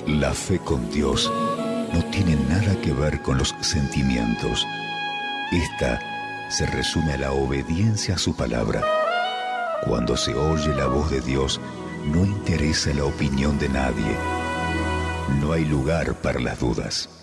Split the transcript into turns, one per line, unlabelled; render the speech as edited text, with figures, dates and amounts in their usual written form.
La fe con Dios no tiene nada que ver con los sentimientos. Esta se resume a la obediencia a su palabra. Cuando se oye la voz de Dios, no interesa la opinión de nadie. No hay lugar para las dudas.